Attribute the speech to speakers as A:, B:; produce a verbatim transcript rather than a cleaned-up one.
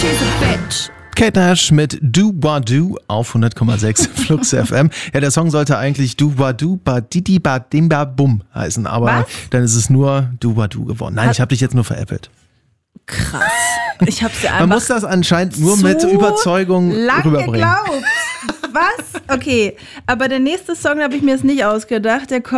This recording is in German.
A: She's a bitch.
B: Kate Nash mit Do Wa Do auf hundert Komma sechs Flux F M. Ja, der Song sollte eigentlich Do Wa Do Ba Didi Ba Dimba Bum heißen, aber
A: Was?
B: dann ist es nur Do Wa Do geworden. Nein, ich habe dich jetzt nur veräppelt.
A: Krass. Ich hab's ja einfach
B: Man muss das anscheinend nur
A: so
B: mit Überzeugung
A: lange
B: rüberbringen.
A: geglaubt. Was? Okay, aber der nächste Song, da habe ich mir jetzt nicht ausgedacht, der kommt